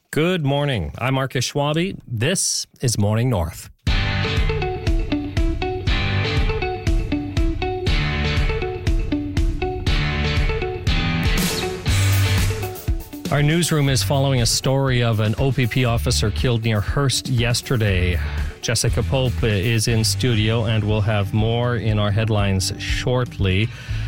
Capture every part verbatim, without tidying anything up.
Good morning. I'm Marcus Schwabe. This is Morning North. Our newsroom is following a story of an O P P officer killed near Hearst yesterday. Jessica Pope is in studio and we'll have more in our headlines shortly.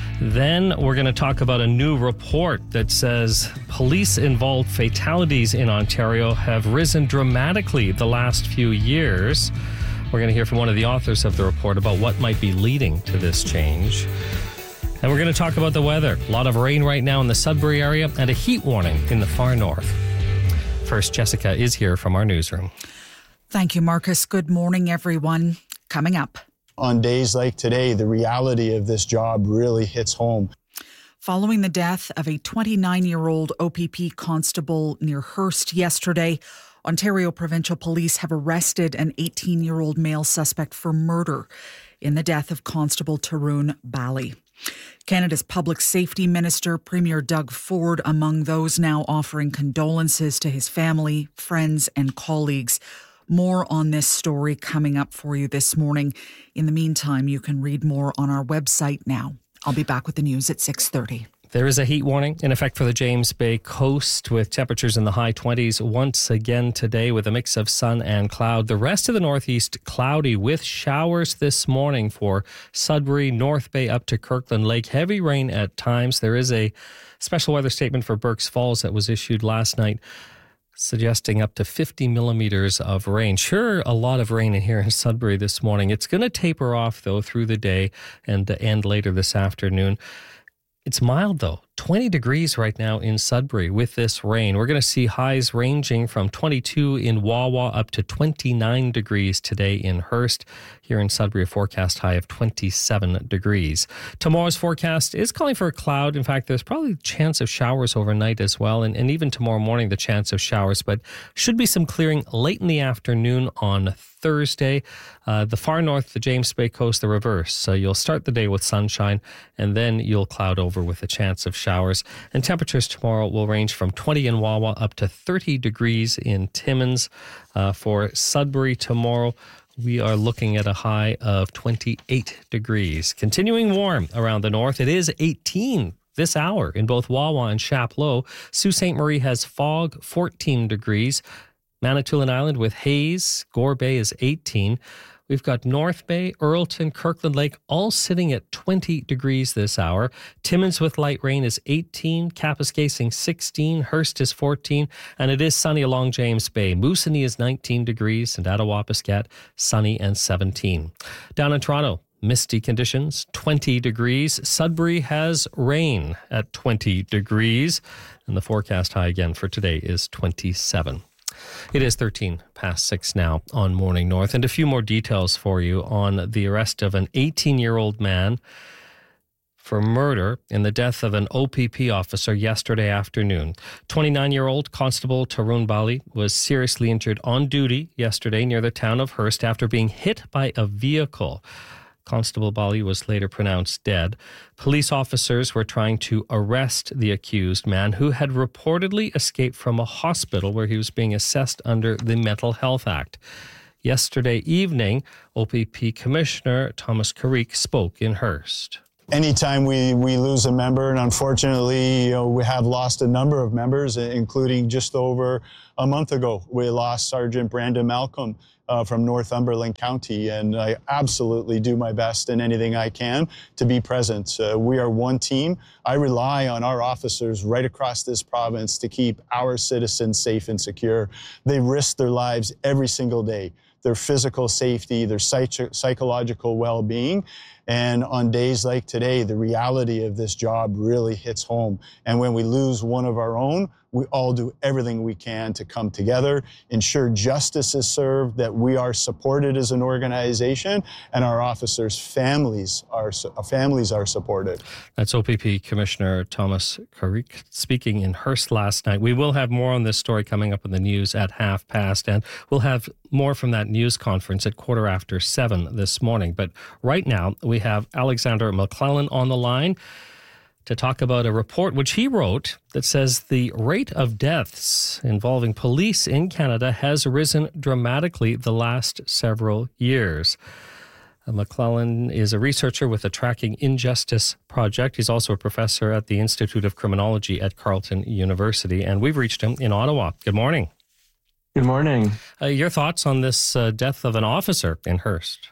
Then we're going to talk about a new report that says police-involved fatalities in Ontario have risen dramatically the last few years. We're going to hear from one of the authors of the report about what might be leading to this change. And we're going to talk about the weather. A lot of rain right now in the Sudbury area and a heat warning in the far north. First, Jessica is here from our newsroom. Thank you, Marcus. Good morning, everyone. Coming up. On days like today, the reality of this job really hits home. Following the death of a twenty-nine-year-old O P P constable near Hearst yesterday, Ontario Provincial Police have arrested an eighteen-year-old male suspect for murder in the death of Constable Tarun Bali. Canada's Public Safety Minister, Premier Doug Ford, among those now offering condolences to his family, friends and colleagues. More on this story coming up for you this morning. In the meantime, you can read more on our website now. I'll be back with the news at six thirty. There is a heat warning in effect for the James Bay coast with temperatures in the high twenties once again today with a mix of sun and cloud. The rest of the northeast cloudy with showers this morning for Sudbury, North Bay up to Kirkland Lake. Heavy rain at times. There is a special weather statement for Burk's Falls that was issued last night, suggesting up to fifty millimeters of rain. Sure, a lot of rain in here in Sudbury this morning. It's going to taper off, though, through the day and end later this afternoon. It's mild, though. twenty degrees right now in Sudbury with this rain. We're going to see highs ranging from twenty-two in Wawa up to twenty-nine degrees today in Hearst. Here in Sudbury, a forecast high of twenty-seven degrees. Tomorrow's forecast is calling for a cloud. In fact, there's probably a chance of showers overnight as well. And, and even tomorrow morning, the chance of showers. But should be some clearing late in the afternoon on Thursday. Uh, the far north, the James Bay coast, the reverse. So you'll start the day with sunshine and then you'll cloud over with a chance of showers. And temperatures tomorrow will range from twenty in Wawa up to thirty degrees in Timmins. Uh, for Sudbury tomorrow, we are looking at a high of twenty-eight degrees. Continuing warm around the north. It is eighteen this hour in both Wawa and Chapleau. Sault Ste. Marie has fog, fourteen degrees. Manitoulin Island with haze. Gore Bay is eighteen. We've got North Bay, Earlton, Kirkland Lake, all sitting at twenty degrees this hour. Timmins with light rain is eighteen. Kapuskasing sixteen. Hearst is fourteen. And it is sunny along James Bay. Moosonee is nineteen degrees. And Attawapiskat, sunny and seventeen. Down in Toronto, misty conditions, twenty degrees. Sudbury has rain at twenty degrees. And the forecast high again for today is twenty-seven. It is thirteen past six now on Morning North. And a few more details for you on the arrest of an eighteen-year-old man for murder in the death of an O P P officer yesterday afternoon. twenty-nine-year-old Constable Tarun Bali was seriously injured on duty yesterday near the town of Hearst after being hit by a vehicle. Constable Bali was later pronounced dead. Police officers were trying to arrest the accused man who had reportedly escaped from a hospital where he was being assessed under the Mental Health Act. Yesterday evening, O P P Commissioner Thomas Carrick spoke in Hearst. Anytime we, we lose a member, and unfortunately, you know, we have lost a number of members, including just over a month ago, we lost Sergeant Brandon Malcolm uh, from Northumberland County, and I absolutely do my best in anything I can to be present. Uh, we are one team. I rely on our officers right across this province to keep our citizens safe and secure. They risk their lives every single day, their physical safety, their psych- psychological well-being. And on days like today, the reality of this job really hits home. And when we lose one of our own, we all do everything we can to come together, ensure justice is served, that we are supported as an organization, and our officers' families are families are supported. That's O P P Commissioner Thomas Carrick speaking in Hearst last night. We will have more on this story coming up in the news at half past, and we'll have more from that news conference at quarter after seven this morning. But right now, we have Alexander McClellan on the line. to talk about a report which he wrote that says the rate of deaths involving police in Canada has risen dramatically the last several years. McClellan is a researcher with the Tracking Injustice Project. He's also a professor at the Institute of Criminology at Carleton University, and we've reached him in Ottawa. Good morning. Good morning. Uh, your thoughts on this uh, death of an officer in Hearst?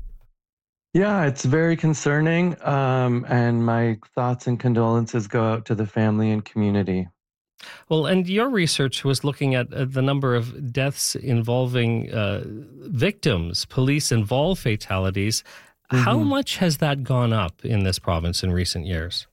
Yeah, it's very concerning, um, and my thoughts and condolences go out to the family and community. Well, and your research was looking at uh, the number of deaths involving uh, victims, police-involved fatalities. Mm-hmm. How much has that gone up in this province in recent years?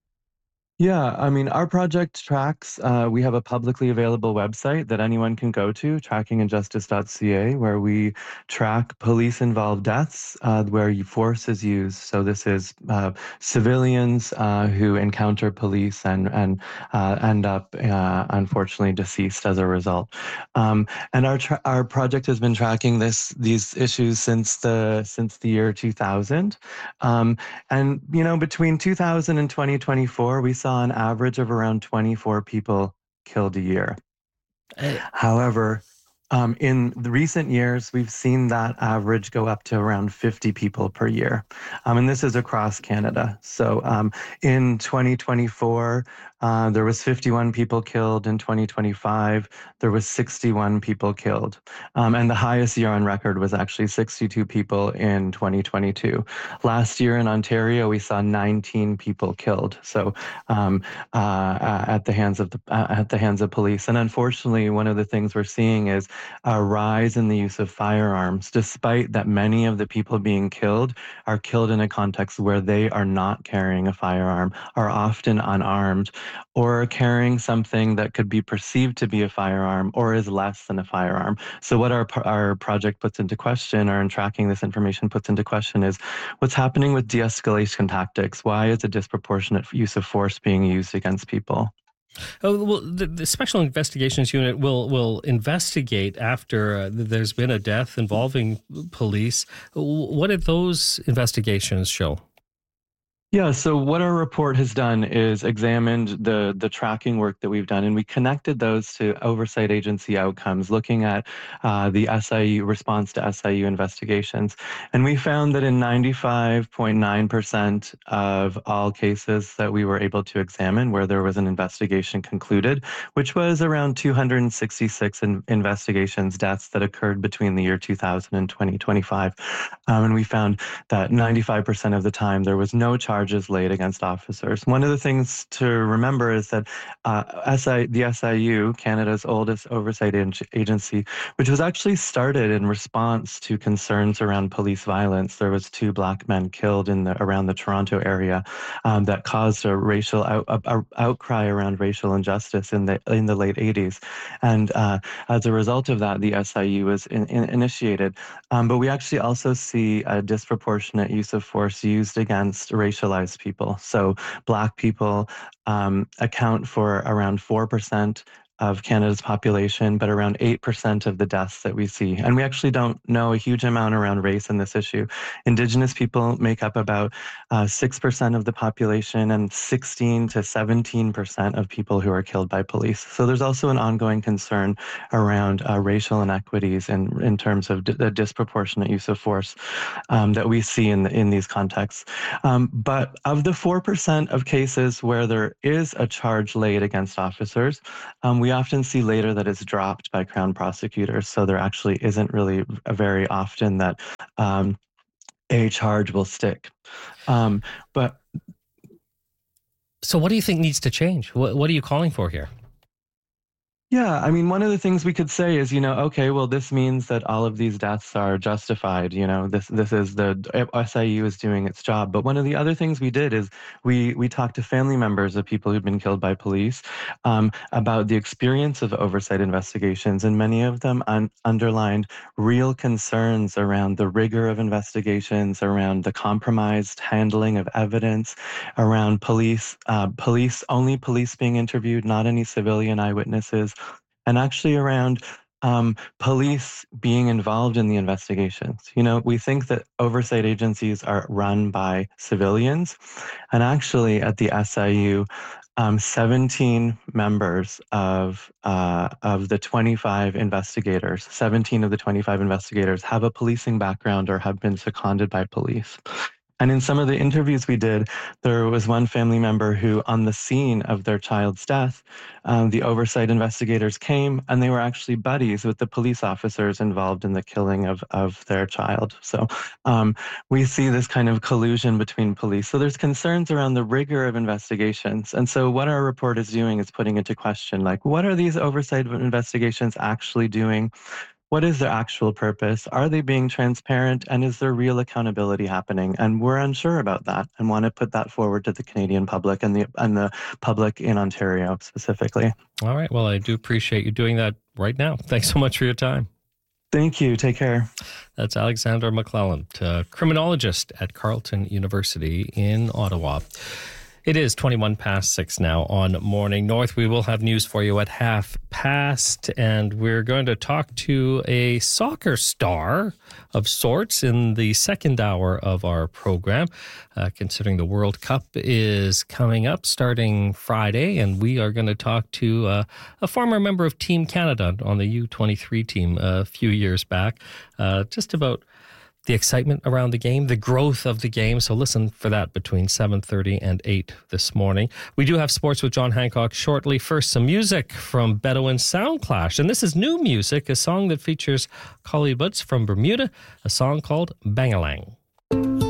Yeah, I mean, our project tracks, uh, we have a publicly available website that anyone can go to, tracking injustice dot c a, where we track police-involved deaths uh, where force is used. So this is uh, civilians uh, who encounter police and, and uh, end up, uh, unfortunately, deceased as a result. Um, and our tra- our project has been tracking this these issues since the since the year two thousand. Um, and, you know, between two thousand and twenty twenty-four, we saw an average of around twenty-four people killed a year. Uh, However, um, in the recent years, we've seen that average go up to around fifty people per year. Um, and this is across Canada. So um, in twenty twenty-four, uh, there was fifty-one people killed. In twenty twenty-five, there was sixty-one people killed. Um, and the highest year on record was actually sixty-two people in twenty twenty-two. Last year in Ontario, we saw nineteen people killed. So um, uh, at the hands of the uh, at the hands of police. And unfortunately, one of the things we're seeing is a rise in the use of firearms, despite that many of the people being killed are killed in a context where they are not carrying a firearm, are often unarmed, or carrying something that could be perceived to be a firearm or is less than a firearm. So what our our project puts into question, or in tracking this information puts into question, is what's happening with de-escalation tactics. Why is a disproportionate use of force being used against people? Oh, well, the, the Special Investigations Unit will will investigate after uh, there's been a death involving police. What did those investigations show? Yeah, so what our report has done is examined the the tracking work that we've done, and we connected those to oversight agency outcomes, looking at uh, the S I U response to S I U investigations. And we found that in ninety-five point nine percent of all cases that we were able to examine where there was an investigation concluded, which was around two hundred sixty-six in investigations, deaths that occurred between the year two thousand and twenty twenty-five. Um, and we found that ninety-five percent of the time there was no charge charges laid against officers. One of the things to remember is that uh, S I, the S I U, Canada's oldest oversight agency, which was actually started in response to concerns around police violence. There was two black men killed in the around the Toronto area um, that caused a racial out, a, a outcry around racial injustice in the in the late eighties, and uh, as a result of that, the S I U was in, in, initiated. Um, but we actually also see a disproportionate use of force used against racial people. So Black people um, account for around four percent of Canada's population, but around eight percent of the deaths that we see. And we actually don't know a huge amount around race in this issue. Indigenous people make up about uh, six percent of the population and sixteen to seventeen percent of people who are killed by police. So there's also an ongoing concern around uh, racial inequities in, in terms of d- the disproportionate use of force um, that we see in, the, in these contexts. Um, but of the four percent of cases where there is a charge laid against officers, um, we often see later that it's dropped by Crown prosecutors. So there actually isn't really very often that um, a charge will stick. Um, but so what do you think needs to change? What, what are you calling for here? Yeah, I mean, one of the things we could say is, you know, okay, well, this means that all of these deaths are justified. You know, this this is the S I U is doing its job. But one of the other things we did is we we talked to family members of people who've been killed by police um, about the experience of oversight investigations, and many of them un- underlined real concerns around the rigor of investigations, around the compromised handling of evidence, around police uh, police only police being interviewed, not any civilian eyewitnesses. And actually around um, police being involved in the investigations. You know, we think that oversight agencies are run by civilians, and actually at the S I U, um, seventeen members of uh, of the twenty-five investigators, seventeen of the twenty-five investigators have a policing background or have been seconded by police. And in some of the interviews we did, there was one family member who, on the scene of their child's death, um, the oversight investigators came and they were actually buddies with the police officers involved in the killing of, of their child. So um, we see this kind of collusion between police. So there's concerns around the rigor of investigations. And so what our report is doing is putting into question, like, what are these oversight investigations actually doing? What is their actual purpose? Are they being transparent? And is there real accountability happening? And we're unsure about that and want to put that forward to the Canadian public and the and the public in Ontario specifically. All right. Well, I do appreciate you doing that right now. Thanks so much for your time. Thank you. Take care. That's Alexander McClelland, uh, criminologist at Carleton University in Ottawa. It is twenty-one past six now on Morning North. We will have news for you at half past, and we're going to talk to a soccer star of sorts in the second hour of our program, uh, considering the World Cup is coming up starting Friday, and we are going to talk to uh, a former member of Team Canada on the U twenty-three team a few years back, uh, just about the excitement around the game, the growth of the game. So listen for that between seven thirty and eight this morning. We do have sports with John Hancock shortly. First, some music from Bedouin Soundclash. And this is new music, a song that features Collie Butts from Bermuda, a song called Bangalang.